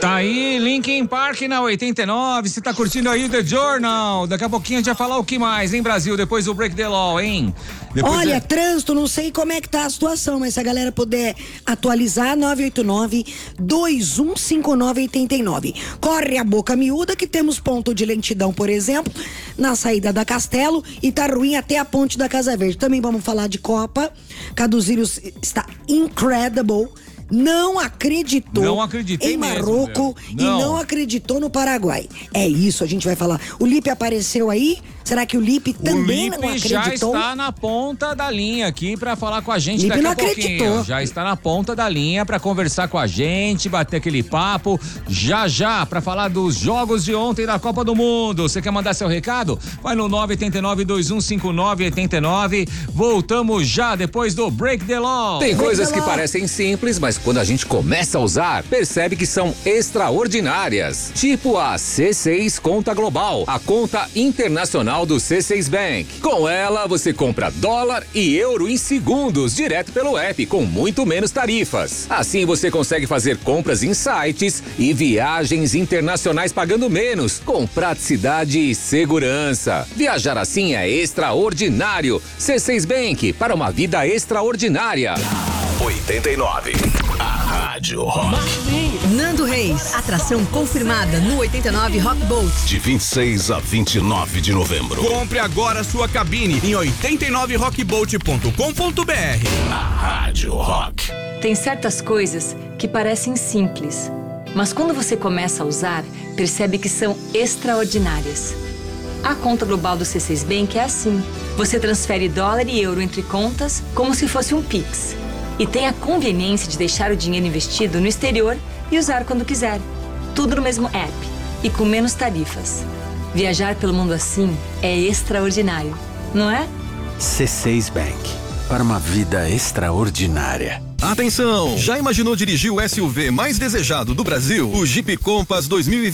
Tá aí, Linkin Park na 89, você tá curtindo aí The Journal. Daqui a pouquinho a gente vai falar o que mais, hein, Brasil? Depois do Break the Law, hein? Olha, trânsito, não sei como é que tá a situação, mas se a galera puder atualizar, 989-2159-89. Corre a boca miúda que temos ponto de lentidão, por exemplo, na saída da Castelo e tá ruim até a ponte da Casa Verde. Também vamos falar de Copa. Caduzírios está incredible. Não acreditou em Marrocos e não acreditou no Paraguai. É isso, a gente vai falar. O Lipe apareceu aí? Será que o Lipe também não acreditou? Já está na ponta da linha aqui pra falar com a gente Lipe daqui não a pouquinho. acreditou. Já está na ponta da linha pra conversar com a gente, bater aquele papo. Já pra falar dos jogos de ontem da Copa do Mundo. Você quer mandar seu recado? Vai no 989-2159-89. Voltamos já depois do Break the Law. Tem coisas que parecem simples, mas quando a gente começa a usar, percebe que são extraordinárias. Tipo a C6 Conta Global, a conta internacional do C6 Bank. Com ela, você compra dólar e euro em segundos, direto pelo app, com muito menos tarifas. Assim, você consegue fazer compras em sites e viagens internacionais pagando menos, com praticidade e segurança. Viajar assim é extraordinário. C6 Bank, para uma vida extraordinária. 89. A Rádio Rock. Nando Reis, atração confirmada no 89 Rock Boat. De 26 a 29 de novembro. Compre agora sua cabine em 89rockboat.com.br. A Rádio Rock. Tem certas coisas que parecem simples, mas quando você começa a usar, percebe que são extraordinárias. A conta global do C6 Bank é assim. Você transfere dólar e euro entre contas como se fosse um Pix. E tem a conveniência de deixar o dinheiro investido no exterior e usar quando quiser. Tudo no mesmo app e com menos tarifas. Viajar pelo mundo assim é extraordinário, não é? C6 Bank, para uma vida extraordinária. Atenção! Já imaginou dirigir o SUV mais desejado do Brasil? O Jeep Compass 2020.